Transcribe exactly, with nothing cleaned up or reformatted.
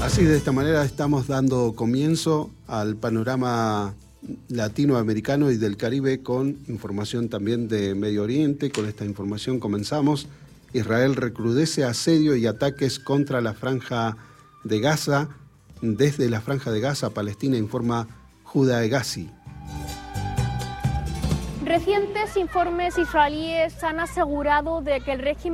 Así, de esta manera estamos dando comienzo al panorama latinoamericano y del Caribe con información también de Medio Oriente. Con esta información comenzamos. Israel recrudece asedio y ataques contra la Franja de Gaza. Desde la Franja de Gaza, Palestina, informa Judá Hegazi. Recientes informes israelíes han asegurado de que el régimen